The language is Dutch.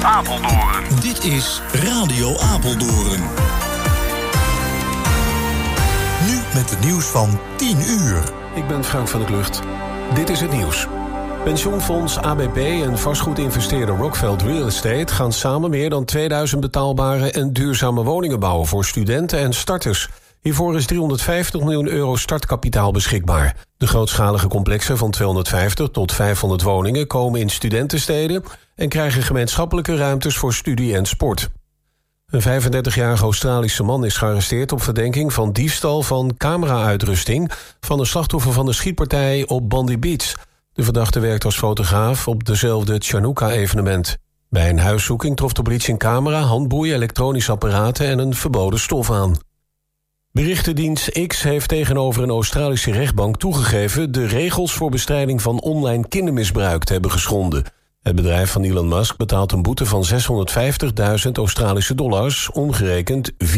Apeldoorn. Dit is Radio Apeldoorn. Nu met het nieuws van 10 uur. Ik ben Frank van der Klucht. Dit is het nieuws. Pensioenfonds ABP en vastgoedinvesteerder Rockveld Real Estate gaan samen meer dan 2000 betaalbare en duurzame woningen bouwen voor studenten en starters. Hiervoor is €350 miljoen startkapitaal beschikbaar. De grootschalige complexen van 250 tot 500 woningen komen in studentensteden en krijgen gemeenschappelijke ruimtes voor studie en sport. Een 35-jarige Australische man is gearresteerd op verdenking van diefstal van camera-uitrusting van een slachtoffer van de schietpartij op Bondi Beach. De verdachte werkt als fotograaf op dezelfde Chanukka-evenement. Bij een huiszoeking trof de politie een camera, handboeien, elektronische apparaten en een verboden stof aan. Berichtendienst X heeft tegenover een Australische rechtbank toegegeven de regels voor bestrijding van online kindermisbruik te hebben geschonden. Het bedrijf van Elon Musk betaalt een boete van $650.000, omgerekend